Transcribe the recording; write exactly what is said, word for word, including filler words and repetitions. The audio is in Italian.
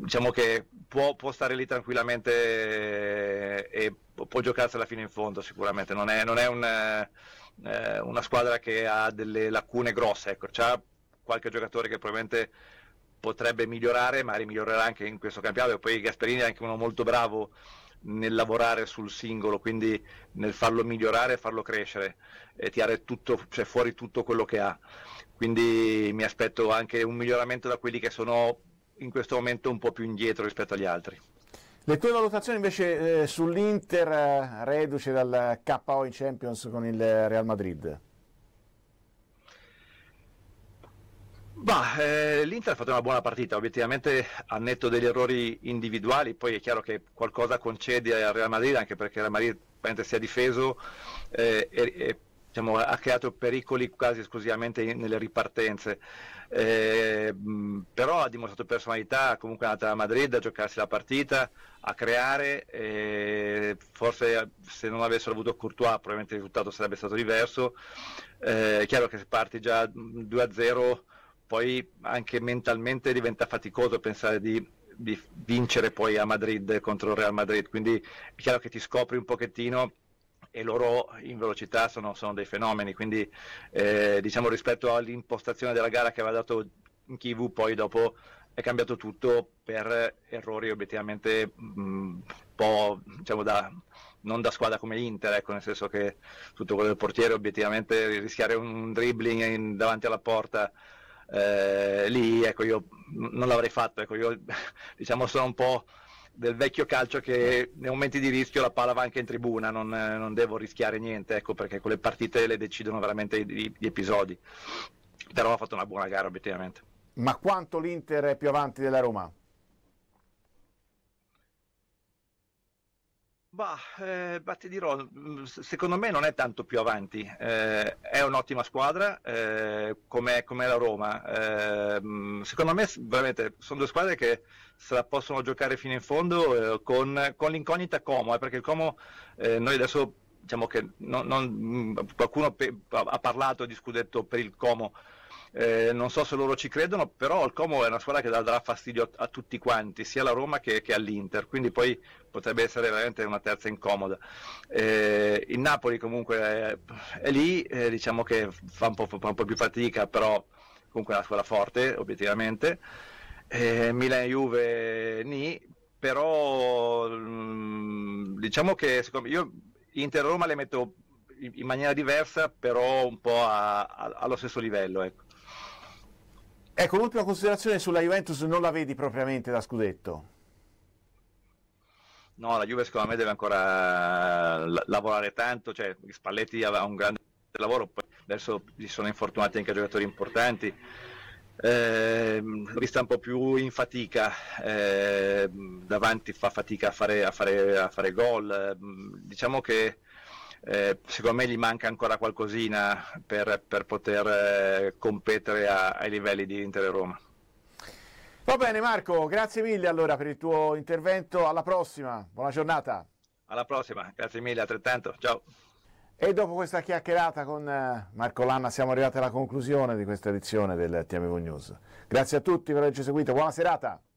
diciamo che può, può stare lì tranquillamente e, e può giocarsela fino in fondo sicuramente, non è, non è un, eh, una squadra che ha delle lacune grosse, ecco, c'ha qualche giocatore che probabilmente potrebbe migliorare, magari migliorerà anche in questo campionato, e poi Gasperini è anche uno molto bravo nel lavorare sul singolo, quindi nel farlo migliorare, farlo crescere e tirare tutto, cioè fuori tutto quello che ha. Quindi mi aspetto anche un miglioramento da quelli che sono in questo momento un po' più indietro rispetto agli altri. Le tue valutazioni invece eh, sull'Inter eh, reduce dal K O in Champions con il Real Madrid? Bah, eh, l'Inter ha fatto una buona partita, obiettivamente al netto degli errori individuali, poi è chiaro che qualcosa concede al Real Madrid, anche perché il Real Madrid si è difeso eh, e, e diciamo, ha creato pericoli quasi esclusivamente nelle ripartenze, eh, mh, però ha dimostrato personalità, comunque è andata a Madrid a giocarsi la partita, a creare, e forse se non avessero avuto Courtois probabilmente il risultato sarebbe stato diverso. Eh, è chiaro che se parti già due a zero poi anche mentalmente diventa faticoso pensare di, di vincere poi a Madrid contro il Real Madrid, quindi è chiaro che ti scopri un pochettino e loro in velocità sono, sono dei fenomeni, quindi eh, diciamo rispetto all'impostazione della gara che aveva dato in T V, poi dopo è cambiato tutto per errori obiettivamente un po' diciamo da non da squadra come l'Inter, ecco, nel senso che tutto quello del portiere, obiettivamente rischiare un dribbling in, davanti alla porta, eh, lì ecco io non l'avrei fatto, ecco io diciamo sono un po' del vecchio calcio che nei momenti di rischio la palla va anche in tribuna, non, non devo rischiare niente, ecco, perché quelle partite le decidono veramente gli, gli episodi, però ha fatto una buona gara obiettivamente. Ma quanto l'Inter è più avanti della Roma? Bah, eh, bah, ti dirò, secondo me non è tanto più avanti, eh, è un'ottima squadra, eh, come è la Roma, eh, secondo me veramente sono due squadre che se la possono giocare fino in fondo, eh, con, con l'incognita Como, eh, perché il Como, eh, noi adesso diciamo che non, non, qualcuno pe- ha parlato di scudetto per il Como. Eh, non so se loro ci credono, però il Como è una squadra che darà fastidio a, a tutti quanti, sia alla Roma che, che all'Inter, quindi poi potrebbe essere veramente una terza incomoda. Eh, il Napoli comunque è, è lì, eh, diciamo che fa un, po', fa un po' più fatica, però comunque è una squadra forte, obiettivamente. Eh, Milan e Juve nì, però mh, diciamo che secondo me, io Inter e Roma le metto in, in maniera diversa, però un po' a, a, allo stesso livello, ecco. Ecco, l'ultima considerazione sulla Juventus, non la vedi propriamente da scudetto? No, la Juve secondo me deve ancora lavorare tanto, cioè Spalletti ha un grande lavoro, poi adesso gli sono infortunati anche giocatori importanti, eh, l'ho vista un po' più in fatica, eh, davanti fa fatica a fare, a fare, a fare gol, eh, diciamo che eh, secondo me gli manca ancora qualcosina per, per poter eh, competere a, ai livelli di Inter e Roma. Va bene Marco, grazie mille allora per il tuo intervento, alla prossima, buona giornata. Alla prossima, grazie mille, altrettanto, ciao. E dopo questa chiacchierata con Marco Lanna siamo arrivati alla conclusione di questa edizione del T M V News. Grazie a tutti per averci seguito, buona serata.